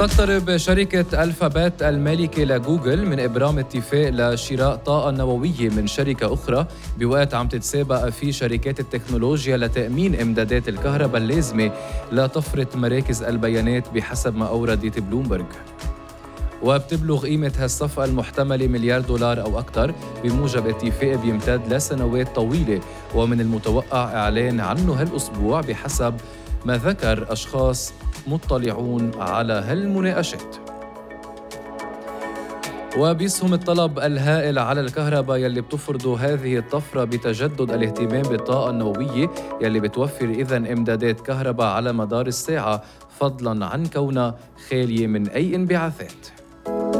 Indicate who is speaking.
Speaker 1: تقترب شركة ألفابت المالكة لجوجل من إبرام اتفاق لشراء طاقة نووية من شركة أخرى، بوقت عم تتسابق في شركات التكنولوجيا لتأمين إمدادات الكهرباء اللازمة لطفرة مراكز البيانات بحسب ما أوردت بلومبرج. وبتبلغ قيمة هالصفقة المحتملة $مليار أو أكثر، بموجب اتفاق بيمتد لسنوات طويلة، ومن المتوقع إعلان عنه هالأسبوع بحسب ما ذكر أشخاص مطلعون على هالمناقشات. وبيسهم الطلب الهائل على الكهرباء يلي بتفرض هذه الطفرة بتجدد الاهتمام بالطاقة النووية يلي بتوفر إذن إمدادات كهرباء على مدار الساعة، فضلاً عن كونها خالية من أي انبعاثات.